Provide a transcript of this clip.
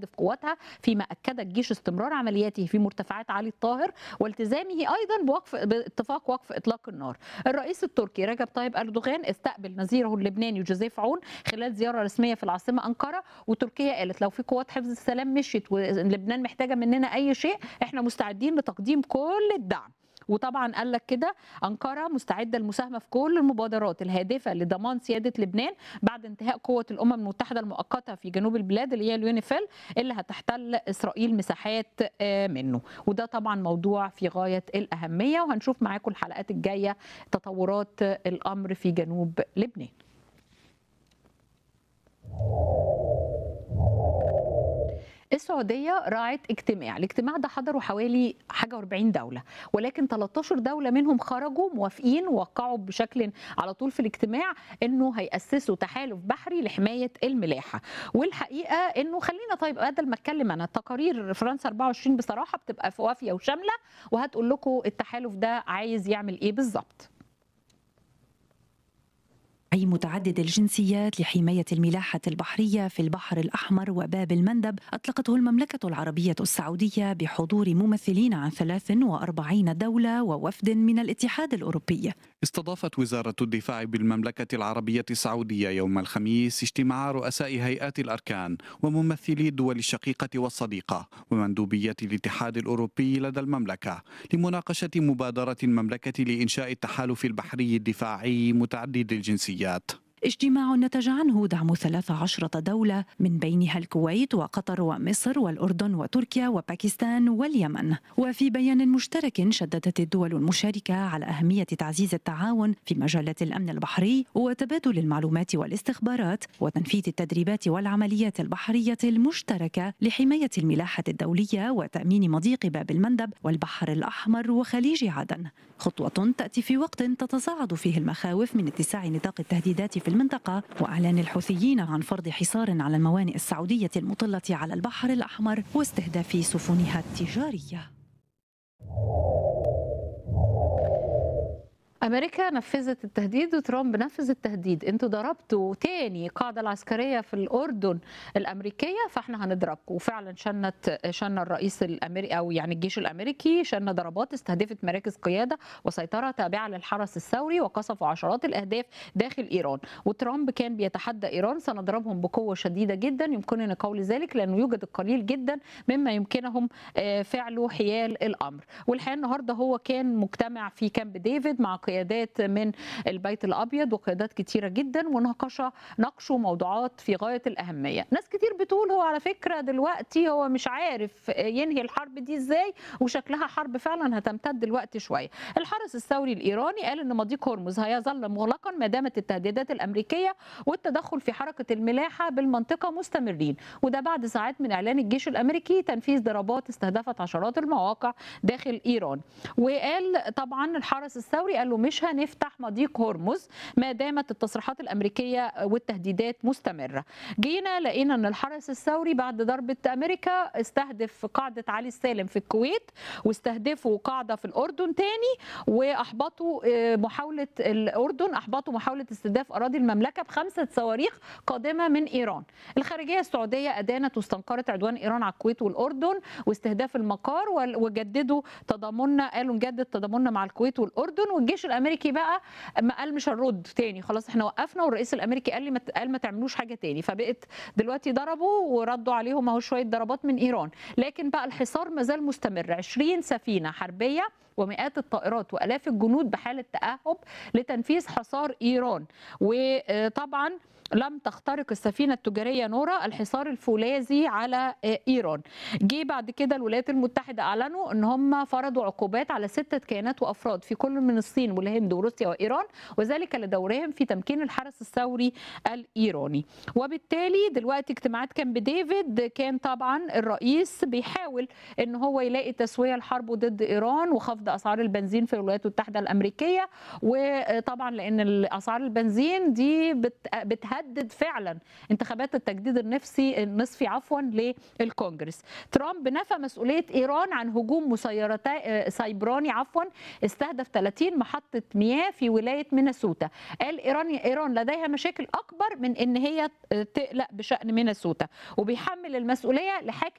تستهدف قواتها، فيما أكد الجيش استمرار عملياته في مرتفعات علي الطاهر والتزامه أيضا باتفاق وقف إطلاق النار. الرئيس التركي رجب طيب أردوغان استقبل نظيره اللبناني جوزيف عون خلال زيارة رسمية في العاصمة أنقرة، وتركيا قالت لو في قوات حفظ السلام مشيت ولبنان محتاجة مننا أي شيء احنا مستعدين لتقديم كل الدعم. وطبعا قال لك كده أنقرة مستعدة للمساهمة في كل المبادرات الهادفة لضمان سيادة لبنان بعد انتهاء قوة الأمم المتحدة المؤقتة في جنوب البلاد اللي هي اليونيفيل اللي هتحتل إسرائيل مساحات منه. وده طبعا موضوع في غاية الأهمية، وهنشوف معاكم الحلقات الجاية تطورات الأمر في جنوب لبنان. السعودية راعت اجتماع، الاجتماع ده حضروا حوالي حاجة 40 دولة، ولكن 13 دولة منهم خرجوا موافقين ووقعوا بشكل على طول في الاجتماع انه هيأسسوا تحالف بحري لحماية الملاحة. والحقيقة انه خلينا طيب بدل ما اتكلم انا، تقارير فرنسا 24 بصراحة بتبقى وافية وشاملة، وهتقول لكم التحالف ده عايز يعمل ايه بالظبط. أي متعدد الجنسيات لحماية الملاحة البحرية في البحر الأحمر وباب المندب أطلقته المملكة العربية السعودية بحضور ممثلين عن 43 دولة ووفد من الاتحاد الأوروبي. استضافت وزارة الدفاع بالمملكة العربية السعودية يوم الخميس اجتماع رؤساء هيئات الأركان وممثلي الدول الشقيقة والصديقة ومندوبية الاتحاد الأوروبي لدى المملكة لمناقشة مبادرة المملكة لإنشاء التحالف البحري الدفاعي متعدد الجنسيات. اجتماع نتج عنه دعم 13 دولة من بينها الكويت وقطر ومصر والأردن وتركيا وباكستان واليمن. وفي بيان مشترك شددت الدول المشاركة على أهمية تعزيز التعاون في مجالات الأمن البحري وتبادل المعلومات والاستخبارات وتنفيذ التدريبات والعمليات البحرية المشتركة لحماية الملاحة الدولية وتأمين مضيق باب المندب والبحر الأحمر وخليج عدن، خطوة تأتي في وقت تتصاعد فيه المخاوف من اتساع نطاق التهديدات في المنطقة وإعلان الحوثيين عن فرض حصار على الموانئ السعودية المطلة على البحر الأحمر واستهداف سفنها التجارية. أمريكا نفذت التهديد وترامب نفذ التهديد، انتوا ضربتوا تاني القاعدة العسكرية في الأردن الأمريكية فاحنا هنضربكم. وفعلا شن الرئيس الأمريكي أو يعني الجيش الأمريكي شن ضربات استهدفت مراكز قيادة وسيطرة تابعة للحرس الثوري وقصفوا عشرات الأهداف داخل إيران. وترامب كان بيتحدى إيران سنضربهم بقوة شديدة جدا، يمكنني قول ذلك لأنه يوجد القليل جدا مما يمكنهم فعله حيال الأمر. والحقيقة النهاردة هو كان مجتمع في كامب ديفيد مع قيادات من البيت الأبيض وقيادات كتيرة جدا، ناقشوا موضوعات في غاية الأهمية. ناس كتير بتقول هو على فكرة دلوقتي هو مش عارف ينهي الحرب دي ازاي، وشكلها حرب فعلا هتمتد دلوقتي شوية. الحرس الثوري الإيراني قال ان مضيق هرمز هيظل مغلقا ما دامت التهديدات الأمريكية والتدخل في حركة الملاحة بالمنطقة مستمرين، وده بعد ساعات من إعلان الجيش الأمريكي تنفيذ ضربات استهدفت عشرات المواقع داخل إيران. وقال طبعا الحرس الثوري قال له مش هنفتح مضيق هرمز ما دامت التصريحات الأمريكية والتهديدات مستمرة. جينا لقينا ان الحرس الثوري بعد ضربة أمريكا استهدف قاعدة علي السالم في الكويت واستهدفوا قاعدة في الأردن تاني، وأحبطوا محاولة استهداف أراضي المملكة ب5 صواريخ قادمة من إيران. الخارجية السعودية أدانت واستنكرت عدوان إيران على الكويت والأردن واستهداف المقار وجددوا تضامننا، قالوا نجدد تضامننا مع الكويت والأردن. والجيش الامريكي بقى ما قال مش هنرد تاني، خلاص احنا وقفنا، والرئيس الامريكي قال ما تعملوش حاجه تاني. فبقت دلوقتي ضربوا وردوا عليهم اهو شويه ضربات من ايران، لكن بقى الحصار ما زال مستمر. 20 سفينه حربيه ومئات الطائرات والاف الجنود بحاله تاهب لتنفيذ حصار ايران. وطبعا لم تخترق السفينة التجارية نورا الحصار الفولاذي على إيران. جه بعد كده الولايات المتحدة أعلنوا أن هم فرضوا عقوبات على 6 كيانات وأفراد في كل من الصين والهند وروسيا وإيران، وذلك لدورهم في تمكين الحرس الثوري الإيراني. وبالتالي دلوقتي اجتماعات كامب ديفيد كان طبعا الرئيس بيحاول أن هو يلاقي تسوية الحرب ضد إيران وخفض أسعار البنزين في الولايات المتحدة الأمريكية. وطبعا لأن أسعار البنزين دي بتهدد وهدد فعلا انتخابات التجديد النصفي للكونجرس. ترامب نفى مسؤولية إيران عن هجوم مسيرتي سيبراني استهدف 30 محطة مياه في ولاية مينيسوتا. قال إيران لديها مشاكل أكبر من إن هي تقلق بشأن مينيسوتا، وبيحمل المسؤولية لحاكم